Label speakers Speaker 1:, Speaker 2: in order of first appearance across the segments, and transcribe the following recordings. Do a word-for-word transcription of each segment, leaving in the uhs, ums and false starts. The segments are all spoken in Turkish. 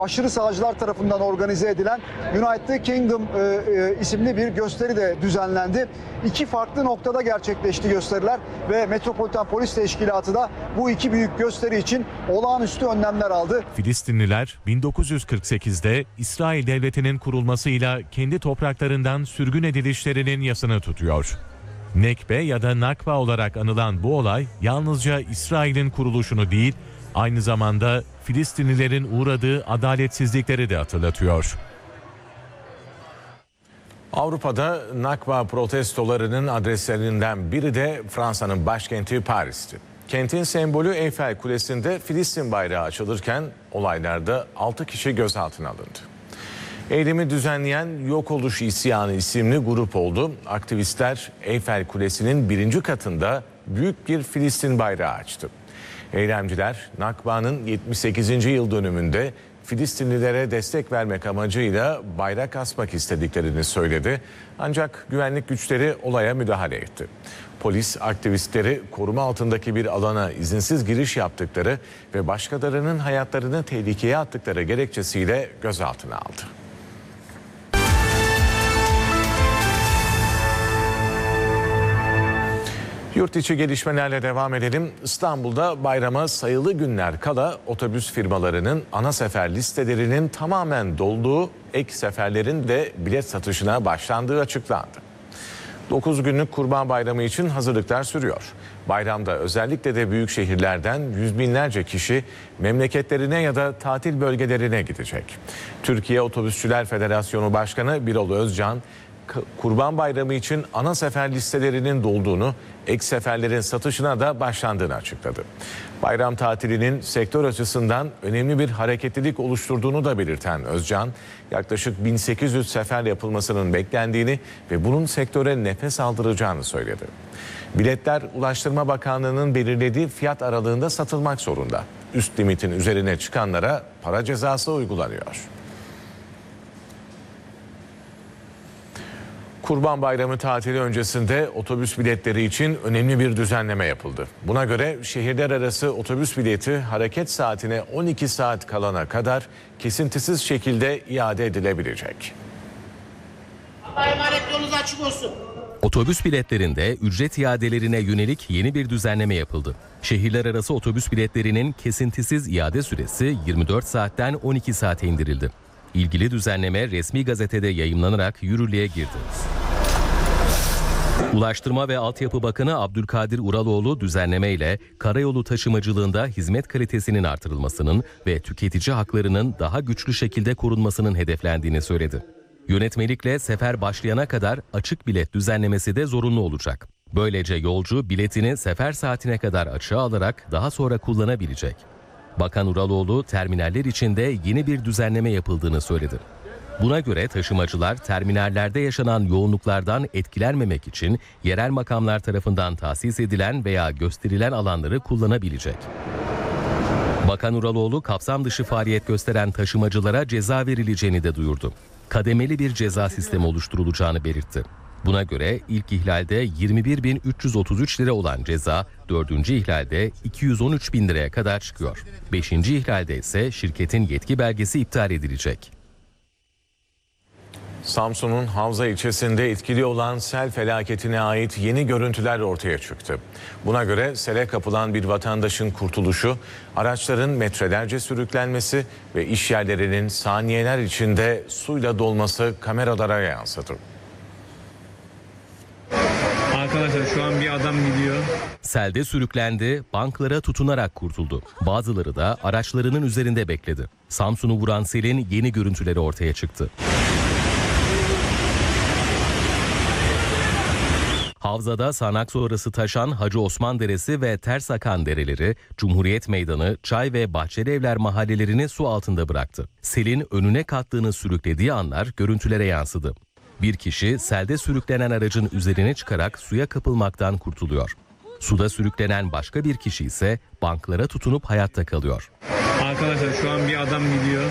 Speaker 1: Aşırı sağcılar tarafından organize edilen United Kingdom e, e, isimli bir gösteri de düzenlendi. İki farklı noktada gerçekleşti gösteriler ve Metropolitan Polis Teşkilatı da bu iki büyük gösteri için olağanüstü önlemler aldı.
Speaker 2: Filistinliler bin dokuz yüz kırk sekizde İsrail Devleti'nin kurulmasıyla kendi topraklarından sürgün edilişlerinin yasını tutuyor. Nekbe ya da Nakba olarak anılan bu olay yalnızca İsrail'in kuruluşunu değil, aynı zamanda Filistinlilerin uğradığı adaletsizlikleri de hatırlatıyor.
Speaker 3: Avrupa'da Nakba protestolarının adreslerinden biri de Fransa'nın başkenti Paris'ti. Kentin sembolü Eyfel Kulesi'nde Filistin bayrağı açılırken olaylarda altı kişi gözaltına alındı. Eylemi düzenleyen Yok Oluş İsyanı isimli grup oldu. Aktivistler Eyfel Kulesi'nin birinci katında büyük bir Filistin bayrağı açtı. Eylemciler Nakba'nın yetmiş sekizinci yıl dönümünde Filistinlilere destek vermek amacıyla bayrak asmak istediklerini söyledi. Ancak güvenlik güçleri olaya müdahale etti. Polis aktivistleri koruma altındaki bir alana izinsiz giriş yaptıkları ve başkalarının hayatlarını tehlikeye attıkları gerekçesiyle gözaltına aldı. Yurt içi gelişmelerle devam edelim. İstanbul'da bayrama sayılı günler kala otobüs firmalarının ana sefer listelerinin tamamen dolduğu, ek seferlerin de bilet satışına başlandığı açıklandı. dokuz günlük Kurban Bayramı için hazırlıklar sürüyor. Bayramda özellikle de büyük şehirlerden yüz binlerce kişi memleketlerine ya da tatil bölgelerine gidecek. Türkiye Otobüsçüler Federasyonu Başkanı Birol Özcan, Kurban Bayramı için ana sefer listelerinin dolduğunu, ek seferlerin satışına da başlandığını açıkladı. Bayram tatilinin sektör açısından önemli bir hareketlilik oluşturduğunu da belirten Özcan, yaklaşık bin sekiz yüz sefer yapılmasının beklendiğini ve bunun sektöre nefes aldıracağını söyledi. Biletler Ulaştırma Bakanlığı'nın belirlediği fiyat aralığında satılmak zorunda. Üst limitin üzerine çıkanlara para cezası uygulanıyor. Kurban Bayramı tatili öncesinde otobüs biletleri için önemli bir düzenleme yapıldı. Buna göre şehirler arası otobüs bileti hareket saatine on iki saat kalana kadar kesintisiz şekilde iade edilebilecek.
Speaker 4: Allah'a emanet, yolunuz açık olsun.
Speaker 5: Otobüs biletlerinde ücret iadelerine yönelik yeni bir düzenleme yapıldı. Şehirler arası otobüs biletlerinin kesintisiz iade süresi yirmi dört saatten on iki saate indirildi. İlgili düzenleme resmi gazetede yayımlanarak yürürlüğe girdi. Ulaştırma ve Altyapı Bakanı Abdülkadir Uraloğlu düzenlemeyle karayolu taşımacılığında hizmet kalitesinin artırılmasının ve tüketici haklarının daha güçlü şekilde korunmasının hedeflendiğini söyledi. Yönetmelikle sefer başlayana kadar açık bilet düzenlemesi de zorunlu olacak. Böylece yolcu biletini sefer saatine kadar açığa alarak daha sonra kullanabilecek. Bakan Uraloğlu terminaller için de yeni bir düzenleme yapıldığını söyledi. Buna göre taşımacılar terminallerde yaşanan yoğunluklardan etkilenmemek için yerel makamlar tarafından tahsis edilen veya gösterilen alanları kullanabilecek. Bakan Uraloğlu kapsam dışı faaliyet gösteren taşımacılara ceza verileceğini de duyurdu. Kademeli bir ceza sistemi oluşturulacağını belirtti. Buna göre ilk ihlalde yirmi bir bin üç yüz otuz üç lira olan ceza dördüncü ihlalde iki yüz on üç bin liraya kadar çıkıyor. beşinci ihlalde ise şirketin yetki belgesi iptal edilecek.
Speaker 3: Samsun'un Havza ilçesinde etkili olan sel felaketine ait yeni görüntüler ortaya çıktı. Buna göre sele kapılan bir vatandaşın kurtuluşu, araçların metrelerce sürüklenmesi ve iş yerlerinin saniyeler içinde suyla dolması kameralara yansıdı.
Speaker 6: Arkadaşlar şu an bir adam gidiyor.
Speaker 5: Selde sürüklendi, banklara tutunarak kurtuldu. Bazıları da araçlarının üzerinde bekledi. Samsun'u vuran selin yeni görüntüleri ortaya çıktı. Havzada sağanak sonrası taşan Hacı Osman Deresi ve Ters Akan dereleri, Cumhuriyet Meydanı, Çay ve Bahçeli Evler mahallelerini su altında bıraktı. Selin önüne kattığını sürüklediği anlar görüntülere yansıdı. Bir kişi selde sürüklenen aracın üzerine çıkarak suya kapılmaktan kurtuluyor. Suda sürüklenen başka bir kişi ise banklara tutunup hayatta kalıyor.
Speaker 6: Arkadaşlar şu an bir adam gidiyor.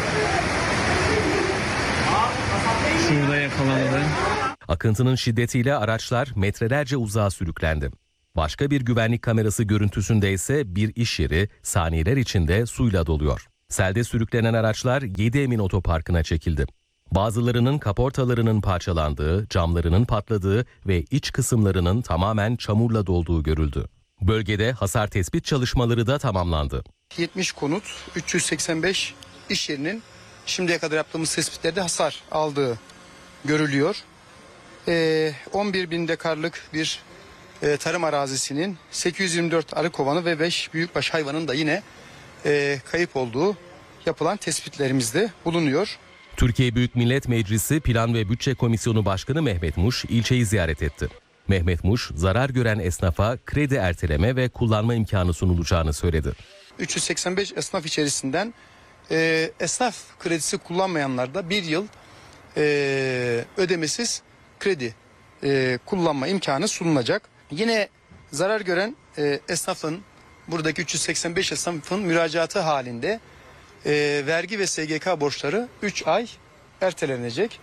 Speaker 6: Şurada yakalandı.
Speaker 5: Akıntının şiddetiyle araçlar metrelerce uzağa sürüklendi. Başka bir güvenlik kamerası görüntüsünde ise bir iş yeri saniyeler içinde suyla doluyor. Selde sürüklenen araçlar Yedi Emin Otoparkı'na çekildi. Bazılarının kaportalarının parçalandığı, camlarının patladığı ve iç kısımlarının tamamen çamurla dolduğu görüldü. Bölgede hasar tespit çalışmaları da tamamlandı.
Speaker 7: yetmiş konut, üç yüz seksen beş iş yerinin şimdiye kadar yaptığımız tespitlerde hasar aldığı görülüyor. Ee, on bir bin dekarlık bir e, tarım arazisinin sekiz yüz yirmi dört arı kovanı ve beş büyükbaş hayvanın da yine e, kayıp olduğu yapılan tespitlerimizde bulunuyor.
Speaker 5: Türkiye Büyük Millet Meclisi Plan ve Bütçe Komisyonu Başkanı Mehmet Muş ilçeyi ziyaret etti. Mehmet Muş, zarar gören esnafa kredi erteleme ve kullanma imkanı sunulacağını söyledi.
Speaker 7: üç yüz seksen beş esnaf içerisinden e, esnaf kredisi kullanmayanlar da bir yıl e, ödemesiz kredi e, kullanma imkanı sunulacak. Yine zarar gören e, esnafın, buradaki üç yüz seksen beş esnafın müracaatı halinde e, vergi ve S G K borçları üç ay ertelenecek.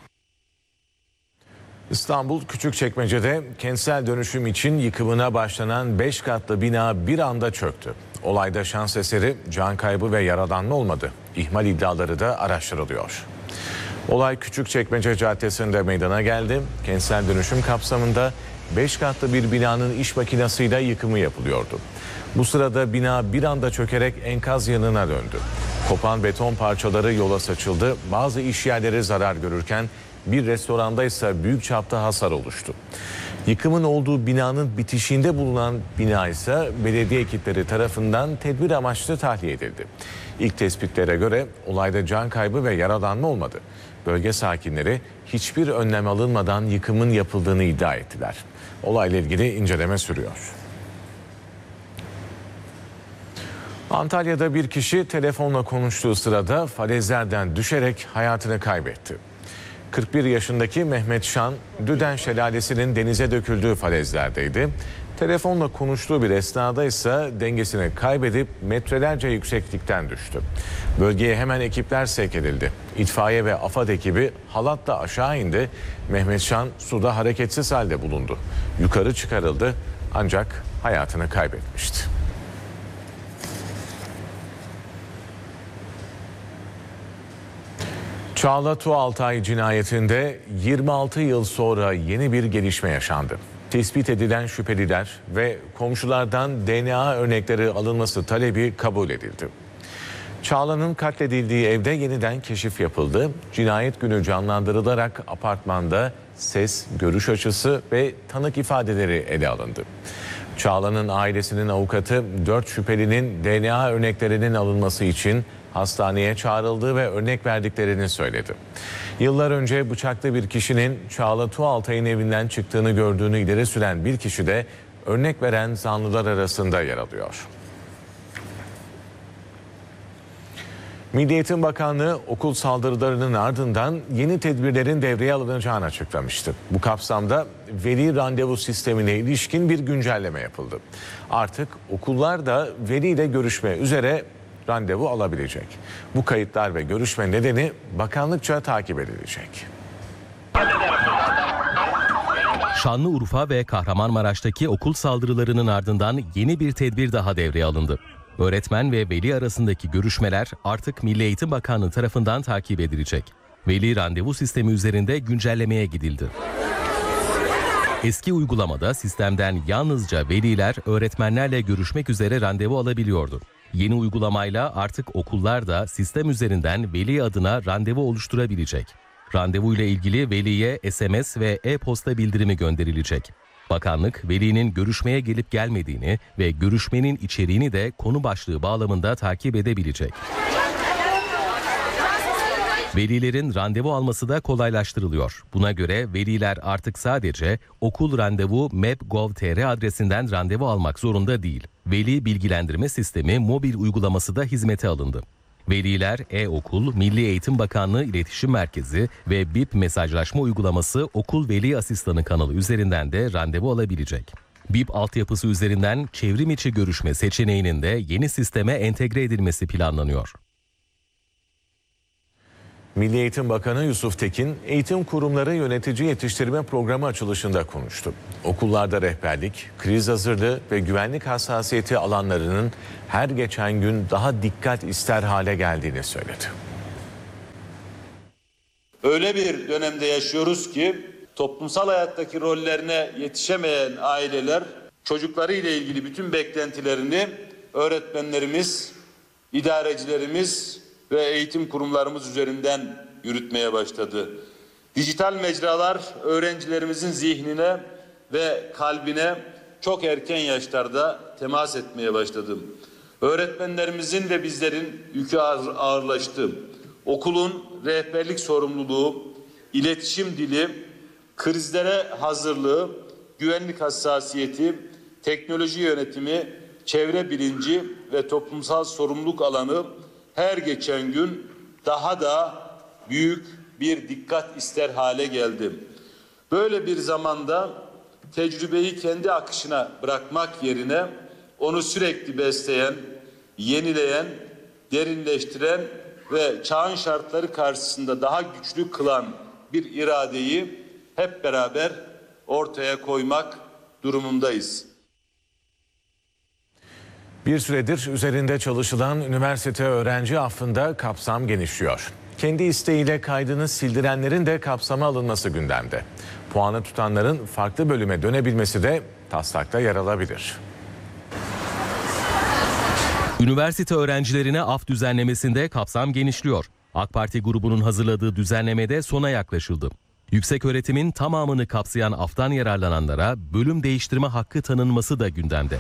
Speaker 3: İstanbul Küçükçekmece'de kentsel dönüşüm için yıkımına başlanan beş katlı bina bir anda çöktü. Olayda şans eseri can kaybı ve yaralanma olmadı. İhmal iddiaları da araştırılıyor. Olay Küçükçekmece Caddesi'nde meydana geldi. Kentsel dönüşüm kapsamında beş katlı bir binanın iş makinasıyla yıkımı yapılıyordu. Bu sırada bina bir anda çökerek enkaz yanına döndü. Kopan beton parçaları yola saçıldı. Bazı iş yerleri zarar görürken bir restoranda ise büyük çapta hasar oluştu. Yıkımın olduğu binanın bitişiğinde bulunan bina ise belediye ekipleri tarafından tedbir amaçlı tahliye edildi. İlk tespitlere göre olayda can kaybı ve yaralanma olmadı. Bölge sakinleri hiçbir önlem alınmadan yıkımın yapıldığını iddia ettiler. Olayla ilgili inceleme sürüyor. Antalya'da bir kişi telefonla konuştuğu sırada falezlerden düşerek hayatını kaybetti. kırk bir yaşındaki Mehmet Şan, Düden Şelalesi'nin denize döküldüğü falezlerdeydi. Telefonla konuştuğu bir esnada ise dengesini kaybedip metrelerce yükseklikten düştü. Bölgeye hemen ekipler sevk edildi. İtfaiye ve AFAD ekibi halatla aşağı indi. Mehmet Şan suda hareketsiz halde bulundu. Yukarı çıkarıldı ancak hayatını kaybetmişti. Çağla Tuğaltay cinayetinde yirmi altı yıl sonra yeni bir gelişme yaşandı. Tespit edilen şüpheliler ve komşulardan D N A örnekleri alınması talebi kabul edildi. Çağla'nın katledildiği evde yeniden keşif yapıldı. Cinayet günü canlandırılarak apartmanda ses, görüş açısı ve tanık ifadeleri ele alındı. Çağla'nın ailesinin avukatı dört şüphelinin D N A örneklerinin alınması için hastaneye çağrıldığı ve örnek verdiklerini söyledi. Yıllar önce bıçaklı bir kişinin Çağla Tuğaltay'ın evinden çıktığını gördüğünü ileri süren bir kişi de örnek veren zanlılar arasında yer alıyor. Milli Eğitim Bakanlığı okul saldırılarının ardından yeni tedbirlerin devreye alınacağını açıklamıştı. Bu kapsamda veli randevu sistemine ilişkin bir güncelleme yapıldı. Artık okullar da veliyle görüşme üzere randevu alabilecek. Bu kayıtlar ve görüşme nedeni bakanlıkça takip edilecek.
Speaker 5: Şanlıurfa ve Kahramanmaraş'taki okul saldırılarının ardından yeni bir tedbir daha devreye alındı. Öğretmen ve veli arasındaki görüşmeler artık Milli Eğitim Bakanlığı tarafından takip edilecek. Veli randevu sistemi üzerinde güncellemeye gidildi. Eski uygulamada sistemden yalnızca veliler öğretmenlerle görüşmek üzere randevu alabiliyordu. Yeni uygulamayla artık okullar da sistem üzerinden veli adına randevu oluşturabilecek. Randevu ile ilgili veliye S M S ve e-posta bildirimi gönderilecek. Bakanlık, velinin görüşmeye gelip gelmediğini ve görüşmenin içeriğini de konu başlığı bağlamında takip edebilecek. Velilerin randevu alması da kolaylaştırılıyor. Buna göre veliler artık sadece okul randevu m e p nokta gov nokta t r adresinden randevu almak zorunda değil. Veli bilgilendirme sistemi mobil uygulaması da hizmete alındı. Veliler e-okul, Milli Eğitim Bakanlığı İletişim Merkezi ve B İ P mesajlaşma uygulaması okul veli asistanı kanalı üzerinden de randevu alabilecek. B İ P altyapısı üzerinden çevrim içi görüşme seçeneğinin de yeni sisteme entegre edilmesi planlanıyor.
Speaker 3: Milli Eğitim Bakanı Yusuf Tekin, eğitim kurumları yönetici yetiştirme programı açılışında konuştu. Okullarda rehberlik, kriz hazırlığı ve güvenlik hassasiyeti alanlarının her geçen gün daha dikkat ister hale geldiğini söyledi.
Speaker 8: Öyle bir dönemde yaşıyoruz ki toplumsal hayattaki rollerine yetişemeyen aileler çocukları ile ilgili bütün beklentilerini öğretmenlerimiz, idarecilerimiz ve eğitim kurumlarımız üzerinden yürütmeye başladı. Dijital mecralar öğrencilerimizin zihnine ve kalbine çok erken yaşlarda temas etmeye başladı. Öğretmenlerimizin ve bizlerin yükü ağır, ağırlaştı. Okulun rehberlik sorumluluğu, iletişim dili, krizlere hazırlığı, güvenlik hassasiyeti, teknoloji yönetimi, çevre bilinci ve toplumsal sorumluluk alanı her geçen gün daha da büyük bir dikkat ister hale geldi. Böyle bir zamanda tecrübeyi kendi akışına bırakmak yerine onu sürekli besleyen, yenileyen, derinleştiren ve çağın şartları karşısında daha güçlü kılan bir iradeyi hep beraber ortaya koymak durumundayız.
Speaker 3: Bir süredir üzerinde çalışılan üniversite öğrenci affında kapsam genişliyor. Kendi isteğiyle kaydını sildirenlerin de kapsama alınması gündemde. Puanı tutanların farklı bölüme dönebilmesi de taslakta yer alabilir.
Speaker 5: Üniversite öğrencilerine af düzenlemesinde kapsam genişliyor. AK Parti grubunun hazırladığı düzenlemede sona yaklaşıldı. Yükseköğretimin tamamını kapsayan aftan yararlananlara bölüm değiştirme hakkı tanınması da gündemde.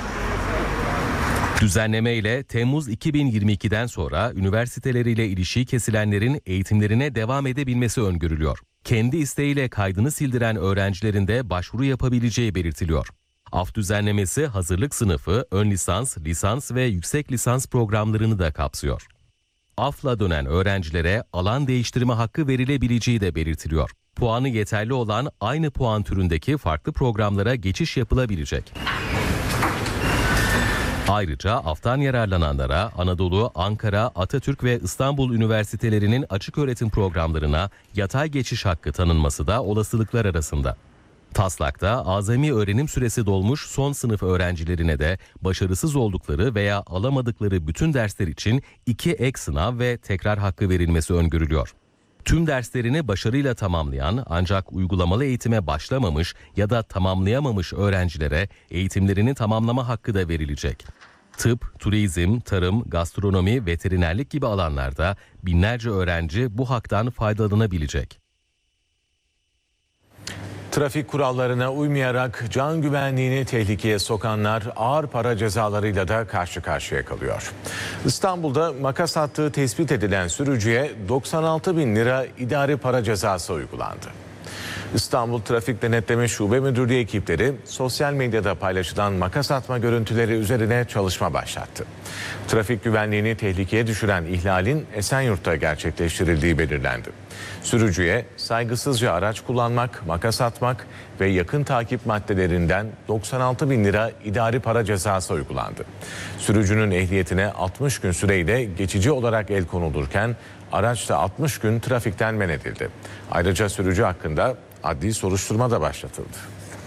Speaker 5: Düzenleme ile Temmuz iki bin yirmi iki'den sonra üniversiteleriyle ilişiği kesilenlerin eğitimlerine devam edebilmesi öngörülüyor. Kendi isteğiyle kaydını sildiren öğrencilerin de başvuru yapabileceği belirtiliyor. Af düzenlemesi hazırlık sınıfı, ön lisans, lisans ve yüksek lisans programlarını da kapsıyor. Afla dönen öğrencilere alan değiştirme hakkı verilebileceği de belirtiliyor. Puanı yeterli olan aynı puan türündeki farklı programlara geçiş yapılabilecek. Ayrıca aftan yararlananlara Anadolu, Ankara, Atatürk ve İstanbul üniversitelerinin açıköğretim programlarına yatay geçiş hakkı tanınması da olasılıklar arasında. Taslakta azami öğrenim süresi dolmuş son sınıf öğrencilerine de başarısız oldukları veya alamadıkları bütün dersler için iki ek sınav ve tekrar hakkı verilmesi öngörülüyor. Tüm derslerini başarıyla tamamlayan ancak uygulamalı eğitime başlamamış ya da tamamlayamamış öğrencilere eğitimlerini tamamlama hakkı da verilecek. Tıp, turizm, tarım, gastronomi, veterinerlik gibi alanlarda binlerce öğrenci bu haktan faydalanabilecek.
Speaker 3: Trafik kurallarına uymayarak can güvenliğini tehlikeye sokanlar ağır para cezalarıyla da karşı karşıya kalıyor. İstanbul'da makas attığı tespit edilen sürücüye doksan altı bin lira idari para cezası uygulandı. İstanbul Trafik Denetleme Şube Müdürlüğü ekipleri sosyal medyada paylaşılan makas atma görüntüleri üzerine çalışma başlattı. Trafik güvenliğini tehlikeye düşüren ihlalin Esenyurt'ta gerçekleştirildiği belirlendi. Sürücüye saygısızca araç kullanmak, makas atmak ve yakın takip maddelerinden doksan altı bin lira idari para cezası uygulandı. Sürücünün ehliyetine altmış gün süreyle geçici olarak el konulurken araç da altmış gün trafikten men edildi. Ayrıca sürücü hakkında adli soruşturma da başlatıldı.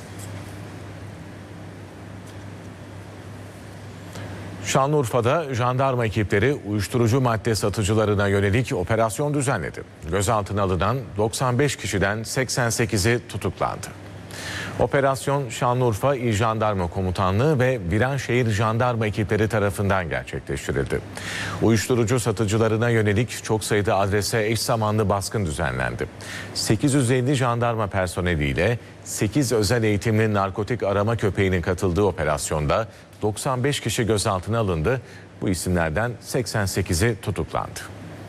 Speaker 3: Şanlıurfa'da jandarma ekipleri uyuşturucu madde satıcılarına yönelik operasyon düzenledi. Gözaltına alınan doksan beş kişiden seksen sekizi tutuklandı. Operasyon Şanlıurfa İl Jandarma Komutanlığı ve Viranşehir Jandarma ekipleri tarafından gerçekleştirildi. Uyuşturucu satıcılarına yönelik çok sayıda adrese eş zamanlı baskın düzenlendi. sekiz yüz elli jandarma personeliyle sekiz özel eğitimli narkotik arama köpeğinin katıldığı operasyonda doksan beş kişi gözaltına alındı. Bu isimlerden seksen sekizi tutuklandı.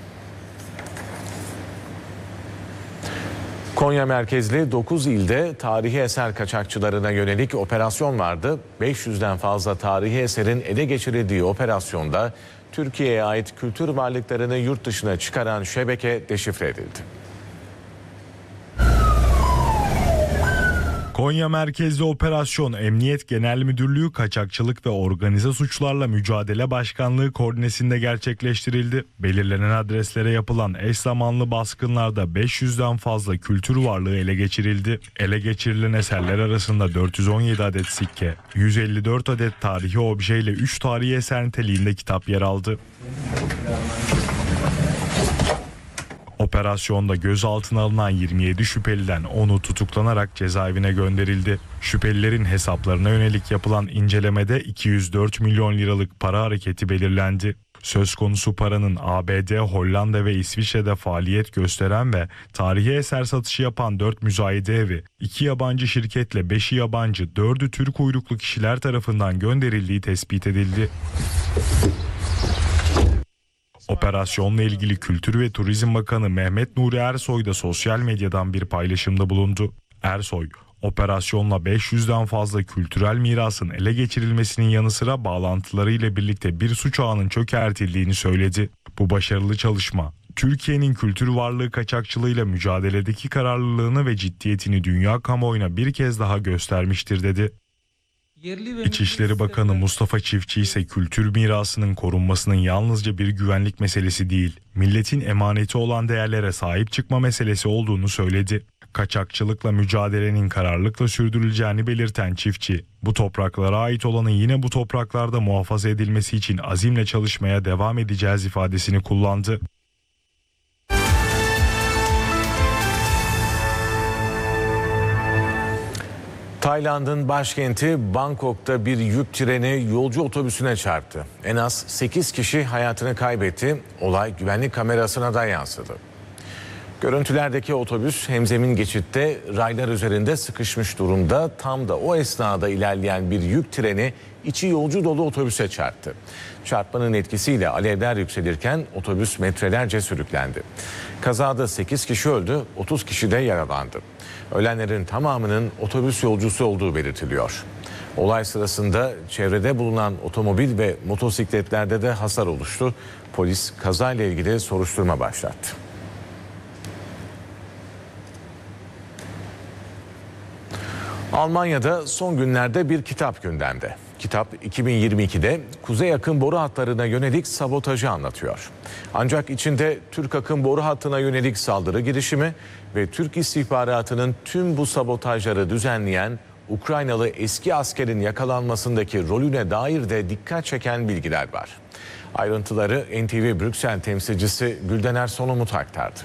Speaker 3: Konya merkezli dokuz ilde tarihi eser kaçakçılarına yönelik operasyon vardı. beş yüzden fazla tarihi eserin ele geçirildiği operasyonda Türkiye'ye ait kültür varlıklarını yurt dışına çıkaran şebeke deşifre edildi.
Speaker 9: Konya merkezli operasyon Emniyet Genel Müdürlüğü Kaçakçılık ve Organize Suçlarla Mücadele Başkanlığı koordinesinde gerçekleştirildi. Belirlenen adreslere yapılan eş zamanlı baskınlarda beş yüzden fazla kültür varlığı ele geçirildi. Ele geçirilen eserler arasında dört yüz on yedi adet sikke, yüz elli dört adet tarihi obje ile üç tarihi eser niteliğinde kitap yer aldı. Operasyonda gözaltına alınan yirmi yedi şüpheliden onu tutuklanarak cezaevine gönderildi. Şüphelilerin hesaplarına yönelik yapılan incelemede iki yüz dört milyon liralık para hareketi belirlendi. Söz konusu paranın A B D, Hollanda ve İsviçre'de faaliyet gösteren ve tarihi eser satışı yapan dört müzayede evi, iki yabancı şirketle beşi yabancı, dördü Türk uyruklu kişiler tarafından gönderildiği tespit edildi. Operasyonla ilgili Kültür ve Turizm Bakanı Mehmet Nuri Ersoy da sosyal medyadan bir paylaşımda bulundu. Ersoy, operasyonla beş yüzden fazla kültürel mirasın ele geçirilmesinin yanı sıra bağlantılarıyla birlikte bir suç ağının çökertildiğini söyledi. Bu başarılı çalışma, Türkiye'nin kültür varlığı kaçakçılığıyla mücadeledeki kararlılığını ve ciddiyetini dünya kamuoyuna bir kez daha göstermiştir dedi. İçişleri Bakanı Mustafa Çiftçi ise kültür mirasının korunmasının yalnızca bir güvenlik meselesi değil, milletin emaneti olan değerlere sahip çıkma meselesi olduğunu söyledi. Kaçakçılıkla mücadelenin kararlılıkla sürdürüleceğini belirten Çiftçi, bu topraklara ait olanın yine bu topraklarda muhafaza edilmesi için azimle çalışmaya devam edeceğiz ifadesini kullandı.
Speaker 3: Tayland'ın başkenti Bangkok'ta bir yük treni yolcu otobüsüne çarptı. En az sekiz kişi hayatını kaybetti. Olay güvenlik kamerasına da yansıdı. Görüntülerdeki otobüs hemzemin geçitte raylar üzerinde sıkışmış durumda. Tam da o esnada ilerleyen bir yük treni içi yolcu dolu otobüse çarptı. Çarpmanın etkisiyle alevler yükselirken otobüs metrelerce sürüklendi. Kazada sekiz kişi öldü, otuz kişi de yaralandı. Ölenlerin tamamının otobüs yolcusu olduğu belirtiliyor. Olay sırasında çevrede bulunan otomobil ve motosikletlerde de hasar oluştu. Polis kazayla ilgili soruşturma başlattı. Almanya'da son günlerde bir kitap gündemde. Kitap iki bin yirmi ikide kuzey akım boru hatlarına yönelik sabotajı anlatıyor. Ancak içinde Türk akım boru hattına yönelik saldırı girişimi ve Türk istihbaratının tüm bu sabotajları düzenleyen Ukraynalı eski askerin yakalanmasındaki rolüne dair de dikkat çeken bilgiler var. Ayrıntıları N T V Brüksel temsilcisi Güldener Solomut aktardı.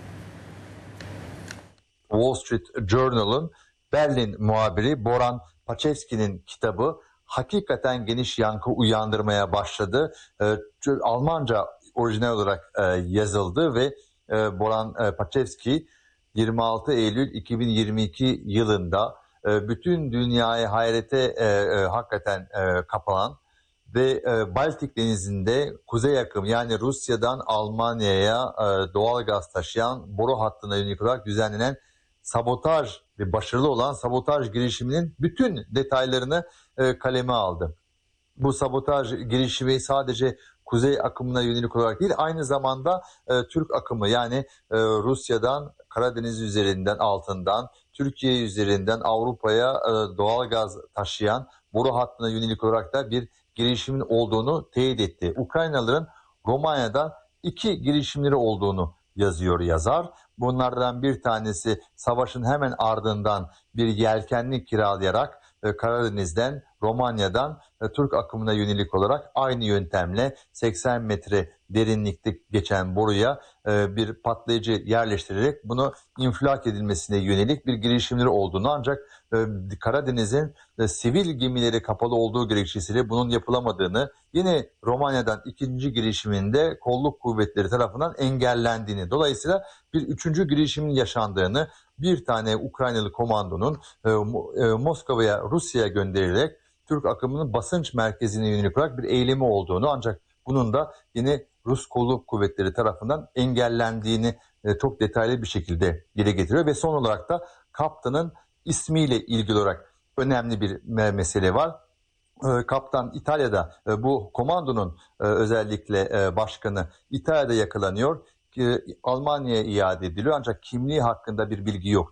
Speaker 10: Wall Street Journal'ın Berlin muhabiri Boran Paczewski'nin kitabı hakikaten geniş yankı uyandırmaya başladı. E, Almanca orijinal olarak e, yazıldı ve e, Boran e, Paczewski yirmi altı Eylül iki bin yirmi iki yılında e, bütün dünyayı hayrete e, e, hakikaten e, kapanan ve e, Baltik Denizi'nde kuzey akım yani Rusya'dan Almanya'ya e, doğal gaz taşıyan boru hattına yönelik olarak düzenlenen sabotaj ve başarılı olan sabotaj girişiminin bütün detaylarını e, kaleme aldı. Bu sabotaj girişimi sadece kuzey akımına yönelik olarak değil, aynı zamanda e, Türk akımı yani e, Rusya'dan Karadeniz üzerinden altından Türkiye üzerinden Avrupa'ya e, doğal gaz taşıyan boru hattına yönelik olarak da bir girişimin olduğunu teyit etti. Ukraynalıların Romanya'da iki girişimleri olduğunu yazıyor yazar. Bunlardan bir tanesi savaşın hemen ardından bir yelkenli kiralayarak e, Karadeniz'den, Romanya'dan e, Türk akımına yönelik olarak aynı yöntemle seksen metre derinlikte geçen boruya e, bir patlayıcı yerleştirerek bunu infilak edilmesine yönelik bir girişimleri olduğunu, ancak e, Karadeniz'in e, sivil gemileri kapalı olduğu gerekçesiyle bunun yapılamadığını, yine Romanya'dan ikinci girişiminde kolluk kuvvetleri tarafından engellendiğini, dolayısıyla bir üçüncü girişimin yaşandığını, bir tane Ukraynalı komandonun e, e, Moskova'ya, Rusya'ya gönderilerek Türk akımının basınç merkezine yönelik olarak bir eylemi olduğunu, ancak bunun da yine Rus kolluk kuvvetleri tarafından engellendiğini e, çok detaylı bir şekilde dile getiriyor. Ve son olarak da kaptanın ismiyle ilgili olarak önemli bir mesele var. E, kaptan İtalya'da, e, bu komandonun e, özellikle e, başkanı İtalya'da yakalanıyor. E, Almanya'ya iade ediliyor, ancak kimliği hakkında bir bilgi yoktu.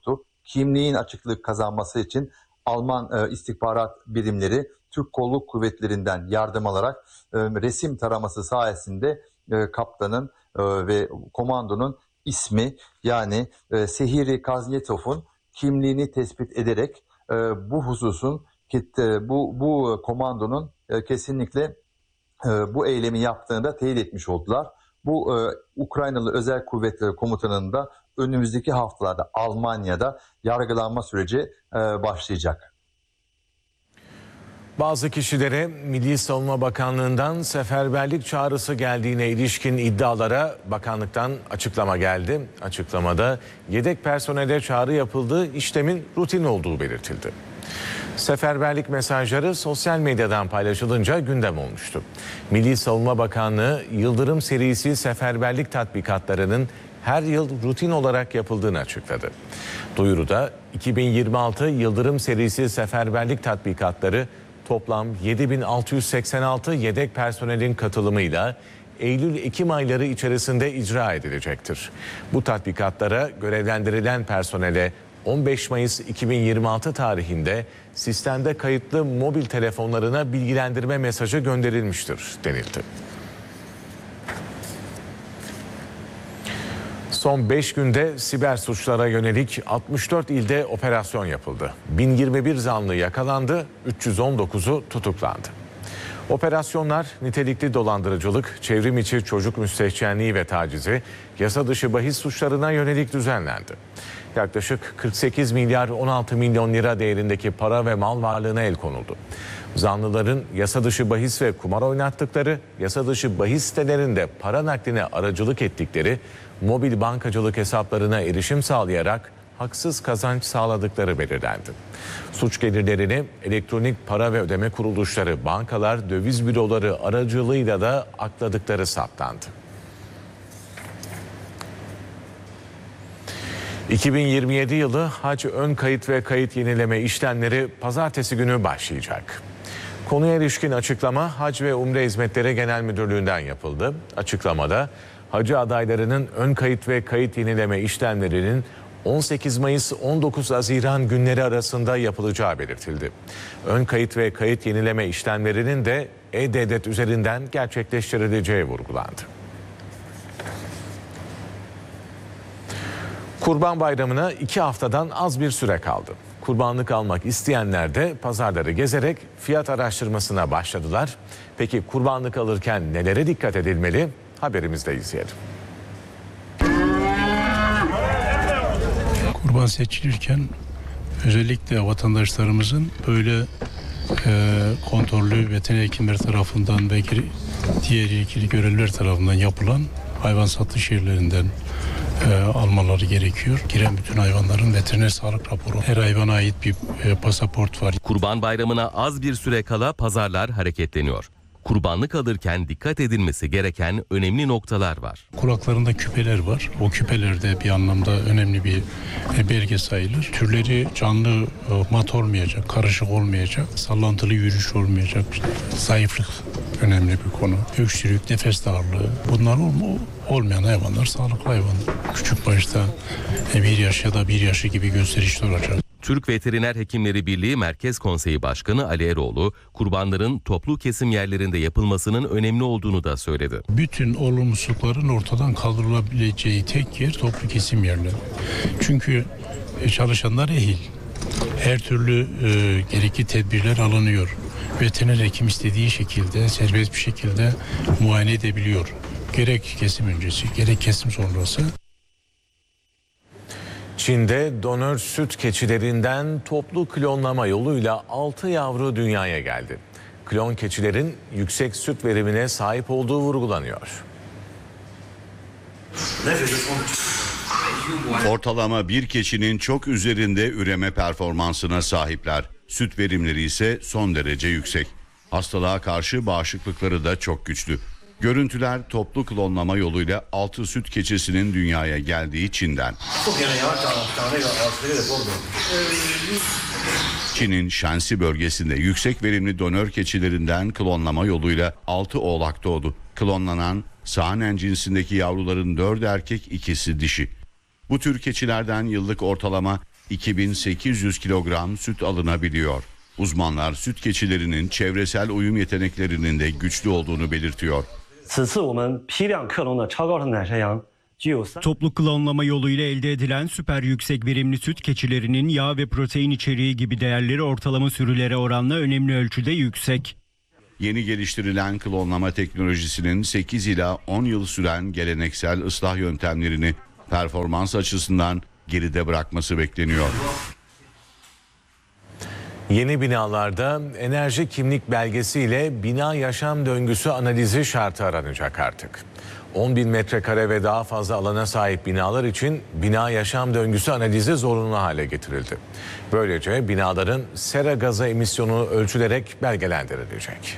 Speaker 10: kimliğin açıklık kazanması için Alman e, istihbarat birimleri Türk Kolluk Kuvvetleri'nden yardım alarak e, resim taraması sayesinde e, kaptanın e, ve komandonun ismi yani e, Sehiri Kaznietov'un kimliğini tespit ederek e, bu hususun e, bu bu komandonun e, kesinlikle e, bu eylemi yaptığını da teyit etmiş oldular. Bu e, Ukraynalı Özel Kuvvetleri Komutanı'nın da önümüzdeki haftalarda Almanya'da yargılanma süreci e, başlayacak.
Speaker 3: Bazı kişilere Milli Savunma Bakanlığı'ndan seferberlik çağrısı geldiğine ilişkin iddialara bakanlıktan açıklama geldi. Açıklamada yedek personele çağrı yapıldığı işlemin rutin olduğu belirtildi. Seferberlik mesajları sosyal medyadan paylaşılınca gündem olmuştu. Milli Savunma Bakanlığı Yıldırım serisi seferberlik tatbikatlarının her yıl rutin olarak yapıldığını açıkladı. Duyuruda iki bin yirmi altı Yıldırım serisi seferberlik tatbikatları toplam yedi bin altı yüz seksen altı yedek personelin katılımıyla Eylül-Ekim ayları içerisinde icra edilecektir. Bu tatbikatlara görevlendirilen personele on beş Mayıs iki bin yirmi altı tarihinde sistemde kayıtlı mobil telefonlarına bilgilendirme mesajı gönderilmiştir denildi. Son beş günde siber suçlara yönelik altmış dört ilde operasyon yapıldı. bin yirmi bir zanlı yakalandı, üç yüz on dokuzu tutuklandı. Operasyonlar nitelikli dolandırıcılık, çevrim içi çocuk müstehcenliği ve tacizi, yasa dışı bahis suçlarına yönelik düzenlendi. Yaklaşık kırk sekiz milyar on altı milyon lira değerindeki para ve mal varlığına el konuldu. Zanlıların yasa dışı bahis ve kumar oynattıkları, yasa dışı bahis sitelerinde para nakline aracılık ettikleri, mobil bankacılık hesaplarına erişim sağlayarak haksız kazanç sağladıkları belirlendi. Suç gelirlerini elektronik para ve ödeme kuruluşları, bankalar, döviz büroları aracılığıyla da akladıkları saptandı. iki bin yirmi yedi yılı hac ön kayıt ve kayıt yenileme işlemleri pazartesi günü başlayacak. Konuya ilişkin açıklama Hac ve Umre Hizmetleri Genel Müdürlüğü'nden yapıldı. Açıklamada hacı adaylarının ön kayıt ve kayıt yenileme işlemlerinin on sekiz Mayıs on dokuz Haziran günleri arasında yapılacağı belirtildi. Ön kayıt ve kayıt yenileme işlemlerinin de E-Devlet üzerinden gerçekleştirileceği vurgulandı. Kurban Bayramı'na iki haftadan az bir süre kaldı. Kurbanlık almak isteyenler de pazarları gezerek fiyat araştırmasına başladılar. Peki kurbanlık alırken nelere dikkat edilmeli? Haberimizde izleyelim.
Speaker 11: Kurban seçilirken özellikle vatandaşlarımızın böyle e, kontrollü veteriner hekimler tarafından ve diğer ilgili görevliler tarafından yapılan hayvan satış yerlerinden e, almaları gerekiyor. Giren bütün hayvanların veteriner sağlık raporu, her hayvana ait bir e, pasaport var.
Speaker 5: Kurban Bayramı'na az bir süre kala pazarlar hareketleniyor. Kurbanlık alırken dikkat edilmesi gereken önemli noktalar var.
Speaker 11: Kulaklarında küpeler var. O küpeler de bir anlamda önemli bir belge sayılır. Türleri canlı, mat olmayacak, karışık olmayacak, sallantılı yürüyüş olmayacak. Zayıflık önemli bir konu. Öksürük, nefes darlığı. Bunlar olmayan hayvanlar sağlıklı hayvan. Küçük başta bir yaş ya da bir yaşı gibi gösterişli olacak.
Speaker 5: Türk Veteriner Hekimleri Birliği Merkez Konseyi Başkanı Ali Eroğlu, kurbanların toplu kesim yerlerinde yapılmasının önemli olduğunu da söyledi.
Speaker 11: Bütün olumsuzlukların ortadan kaldırılabileceği tek yer toplu kesim yerleri. Çünkü çalışanlar ehil. Her türlü e, gerekli tedbirler alınıyor. Veteriner hekim istediği şekilde, serbest bir şekilde muayene edebiliyor. Gerek kesim öncesi, gerek kesim sonrası.
Speaker 3: Çin'de donör süt keçilerinden toplu klonlama yoluyla altı yavru dünyaya geldi. Klon keçilerin yüksek süt verimine sahip olduğu vurgulanıyor.
Speaker 12: Ortalama bir keçinin çok üzerinde üreme performansına sahipler. Süt verimleri ise son derece yüksek. Hastalığa karşı bağışıklıkları da çok güçlü. Görüntüler toplu klonlama yoluyla altı süt keçisinin dünyaya geldiği Çin'den. Çin'in Shanxi bölgesinde yüksek verimli donör keçilerinden klonlama yoluyla altı oğlak doğdu. Klonlanan Saanen cinsindeki yavruların dördü erkek, ikisi dişi. Bu tür keçilerden yıllık ortalama iki bin sekiz yüz kilogram süt alınabiliyor. Uzmanlar süt keçilerinin çevresel uyum yeteneklerinin de güçlü olduğunu belirtiyor.
Speaker 13: Toplu klonlama yoluyla elde edilen süper yüksek verimli süt keçilerinin yağ ve protein içeriği gibi değerleri ortalama sürülere oranla önemli ölçüde yüksek.
Speaker 12: Yeni geliştirilen klonlama teknolojisinin sekiz ila on yıl süren geleneksel ıslah yöntemlerini performans açısından geride bırakması bekleniyor.
Speaker 3: Yeni binalarda enerji kimlik belgesiyle bina yaşam döngüsü analizi şartı aranacak artık. on bin metrekare ve daha fazla alana sahip binalar için bina yaşam döngüsü analizi zorunlu hale getirildi. Böylece binaların sera gazı emisyonu ölçülerek belgelendirilecek.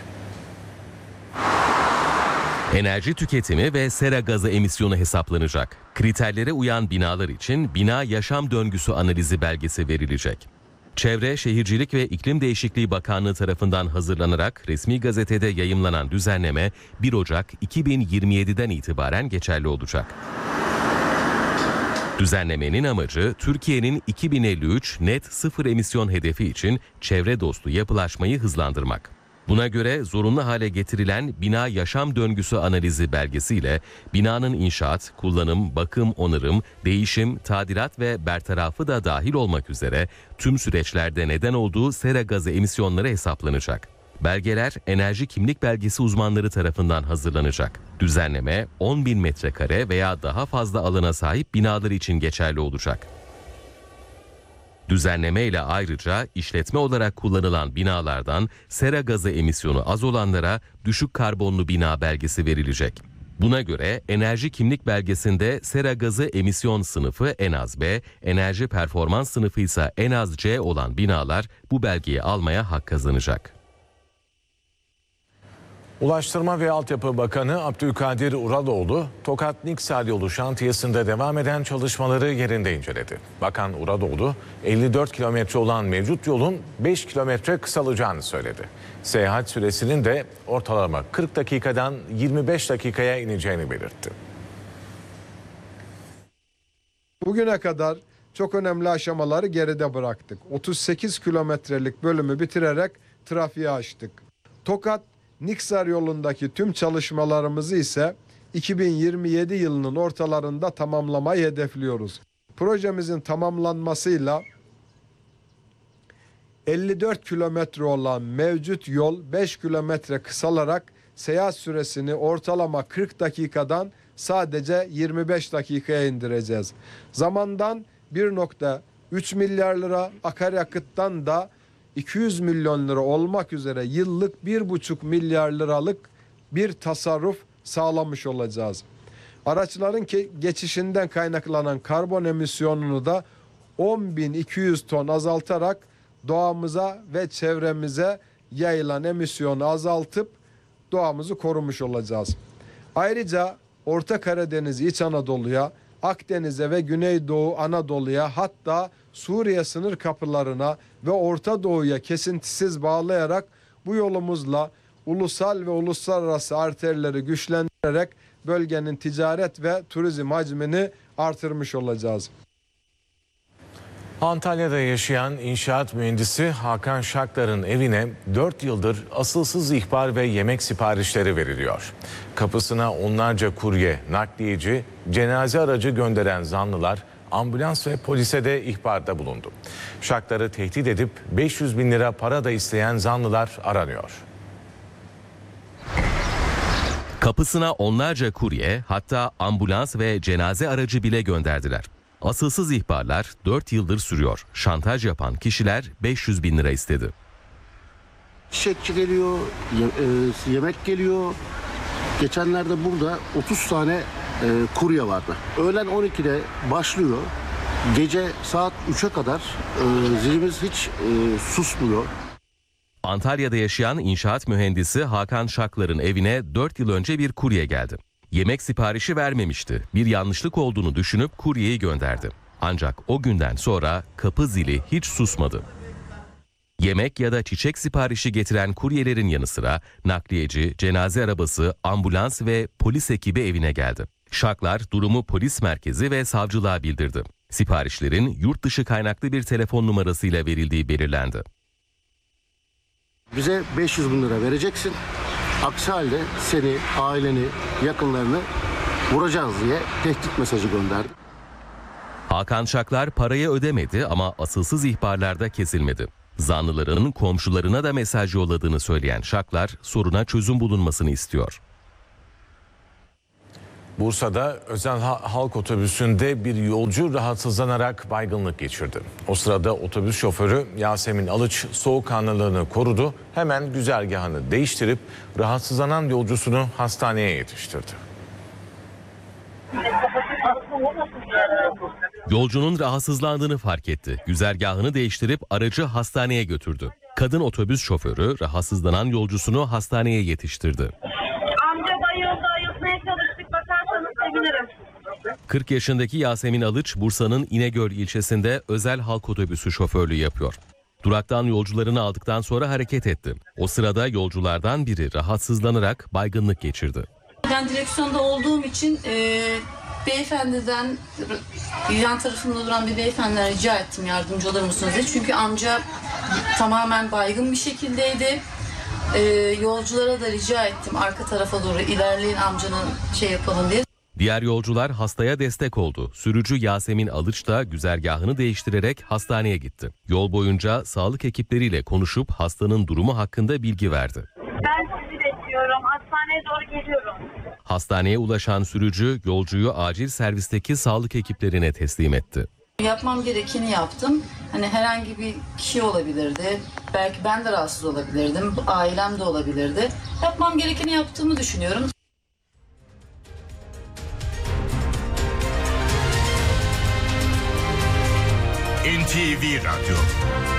Speaker 5: Enerji tüketimi ve sera gazı emisyonu hesaplanacak. Kriterlere uyan binalar için bina yaşam döngüsü analizi belgesi verilecek. Çevre, Şehircilik ve İklim Değişikliği Bakanlığı tarafından hazırlanarak resmi gazetede yayımlanan düzenleme bir Ocak iki bin yirmi yedi'den itibaren geçerli olacak. Düzenlemenin amacı Türkiye'nin iki bin elli üç net sıfır emisyon hedefi için çevre dostu yapılaşmayı hızlandırmak. Buna göre zorunlu hale getirilen bina yaşam döngüsü analizi belgesiyle binanın inşaat, kullanım, bakım, onarım, değişim, tadilat ve bertarafı da dahil olmak üzere tüm süreçlerde neden olduğu sera gazı emisyonları hesaplanacak. Belgeler enerji kimlik belgesi uzmanları tarafından hazırlanacak. Düzenleme on bin metrekare veya daha fazla alana sahip binalar için geçerli olacak. Düzenleme ile ayrıca işletme olarak kullanılan binalardan sera gazı emisyonu az olanlara düşük karbonlu bina belgesi verilecek. Buna göre enerji kimlik belgesinde sera gazı emisyon sınıfı en az B, enerji performans sınıfı ise en az C olan binalar bu belgeyi almaya hak kazanacak.
Speaker 3: Ulaştırma ve Altyapı Bakanı Abdülkadir Uraloğlu, Tokat Niksar yolu şantiyesinde devam eden çalışmaları yerinde inceledi. Bakan Uraloğlu, elli dört kilometre olan mevcut yolun beş kilometre kısalacağını söyledi. Seyahat süresinin de ortalama kırk dakikadan yirmi beş dakikaya ineceğini belirtti.
Speaker 14: Bugüne kadar çok önemli aşamaları geride bıraktık. otuz sekiz kilometrelik bölümü bitirerek trafiğe açtık. Tokat Niksar yolundaki tüm çalışmalarımızı ise iki bin yirmi yedi yılının ortalarında tamamlamayı hedefliyoruz. Projemizin tamamlanmasıyla elli dört kilometre olan mevcut yol beş kilometre kısalarak seyahat süresini ortalama kırk dakikadan sadece yirmi beş dakikaya indireceğiz. Zamandan bir nokta üç milyar lira, akaryakıttan da iki yüz milyon lira olmak üzere yıllık bir buçuk milyar liralık bir tasarruf sağlamış olacağız. Araçların geçişinden kaynaklanan karbon emisyonunu da on bin iki yüz ton azaltarak doğamıza ve çevremize yayılan emisyonu azaltıp doğamızı korumuş olacağız. Ayrıca Orta Karadeniz, İç Anadolu'ya, Akdeniz'e ve Güneydoğu Anadolu'ya, hatta Suriye sınır kapılarına ve Orta Doğu'ya kesintisiz bağlayarak bu yolumuzla ulusal ve uluslararası arterleri güçlendirerek bölgenin ticaret ve turizm hacmini artırmış olacağız.
Speaker 3: Antalya'da yaşayan inşaat mühendisi Hakan Şaklar'ın evine dört yıldır asılsız ihbar ve yemek siparişleri veriliyor. Kapısına onlarca kurye, nakliyeci, cenaze aracı gönderen zanlılar ambulans ve polise de ihbarda bulundu. Şaklar'ı tehdit edip beş yüz bin lira para da isteyen zanlılar aranıyor.
Speaker 5: Kapısına onlarca kurye, hatta ambulans ve cenaze aracı bile gönderdiler. Asılsız ihbarlar dört yıldır sürüyor. Şantaj yapan kişiler beş yüz bin lira istedi.
Speaker 15: Çiçekçi geliyor, ye- e, yemek geliyor. Geçenlerde burada otuz tane e, kurye vardı. Öğlen on ikide başlıyor. Gece saat üçe kadar e, zilimiz hiç e, susmuyor.
Speaker 5: Antalya'da yaşayan inşaat mühendisi Hakan Şaklar'ın evine dört yıl önce bir kurye geldi. Yemek siparişi vermemişti. Bir yanlışlık olduğunu düşünüp kuryeyi gönderdi. Ancak o günden sonra kapı zili hiç susmadı. Yemek ya da çiçek siparişi getiren kuryelerin yanı sıra nakliyeci, cenaze arabası, ambulans ve polis ekibi evine geldi. Şaklar durumu polis merkezi ve savcılığa bildirdi. Siparişlerin yurt dışı kaynaklı bir telefon numarasıyla verildiği belirlendi.
Speaker 15: Bize beş yüz bin lira vereceksin. Aksi halde seni, aileni, yakınlarını vuracağız diye tehdit mesajı gönderdi.
Speaker 5: Hakan Şaklar parayı ödemedi ama asılsız ihbarlarda kesilmedi. Zanlıların komşularına da mesaj yolladığını söyleyen Şaklar soruna çözüm bulunmasını istiyor.
Speaker 3: Bursa'da özel halk otobüsünde bir yolcu rahatsızlanarak baygınlık geçirdi. O sırada otobüs şoförü Yasemin Alıç soğukkanlılığını korudu. Hemen güzergahını değiştirip rahatsızlanan yolcusunu hastaneye yetiştirdi.
Speaker 5: Yolcunun rahatsızlandığını fark etti. Güzergahını değiştirip aracı hastaneye götürdü. Kadın otobüs şoförü rahatsızlanan yolcusunu hastaneye yetiştirdi.
Speaker 16: Amca bayıldı, ayıltmaya çalıştık. Bakarsanız sevinirim.
Speaker 5: kırk yaşındaki Yasemin Alıç, Bursa'nın İnegöl ilçesinde özel halk otobüsü şoförlüğü yapıyor. Duraktan yolcularını aldıktan sonra hareket etti. O sırada yolculardan biri rahatsızlanarak baygınlık geçirdi.
Speaker 17: Ben direksiyonda olduğum için e, beyefendiden, yan tarafında duran bir beyefendiden rica ettim yardımcı olur musunuz diye. Çünkü amca tamamen baygın bir şekildeydi. E, yolculara da rica ettim arka tarafa doğru ilerleyin amcanın şey yapalım diye.
Speaker 5: Diğer yolcular hastaya destek oldu. Sürücü Yasemin Alıç da güzergahını değiştirerek hastaneye gitti. Yol boyunca sağlık ekipleriyle konuşup hastanın durumu hakkında bilgi verdi.
Speaker 16: Ben sizi bekliyorum. Hastaneye doğru geliyorum.
Speaker 5: Hastaneye ulaşan sürücü yolcuyu acil servisteki sağlık ekiplerine teslim etti.
Speaker 17: Yapmam gerekeni yaptım. Hani herhangi bir kişi olabilirdi. Belki ben de rahatsız olabilirdim. Ailem de olabilirdi. Yapmam gerekeni yaptığımı düşünüyorum.
Speaker 18: N T V Radyo